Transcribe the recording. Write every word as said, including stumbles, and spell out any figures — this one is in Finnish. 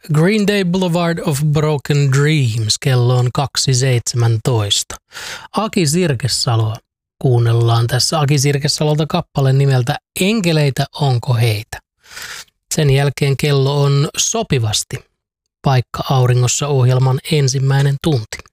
Green Day Boulevard of Broken Dreams, kello on kaksi seitsemäntoista. Aki Sirkesaloa kuunnellaan tässä. Aki Sirkesalolta kappale nimeltä Enkeleitä onko heitä. Sen jälkeen kello on sopivasti Paikka auringossa -ohjelman ensimmäinen tunti.